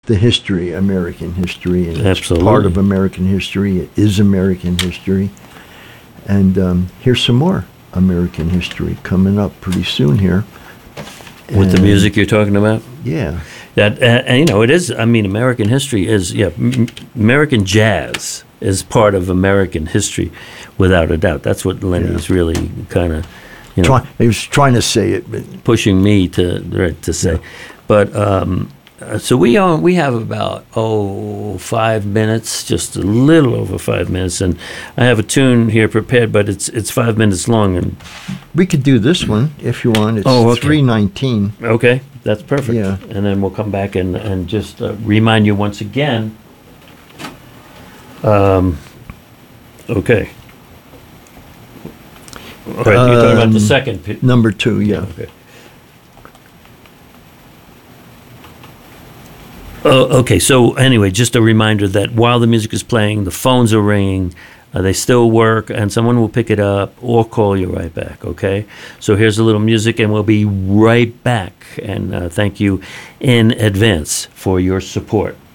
the history, American history, and Absolutely. it's part of American history. It is American history. And here's some more American history coming up pretty soon here. With the And, music you're talking about? Yeah. That and you know, it is. I mean, American history is American jazz is part of American history, without a doubt. That's what Lenny's really kind of, He was trying to say it, but pushing me to say. Yeah. But so we have about 5 minutes, just a little over 5 minutes, and I have a tune here prepared, but it's 5 minutes long. And we could do this one if you want. It's okay. 3:19. Okay, that's perfect. Yeah. And then we'll come back and just remind you once again. Okay. All right, you're talking about the second. Number 2, yeah. Okay. Okay, so anyway, just a reminder that while the music is playing, the phones are ringing, they still work, and someone will pick it up or call you right back, okay? So here's a little music, and we'll be right back. And thank you in advance for your support.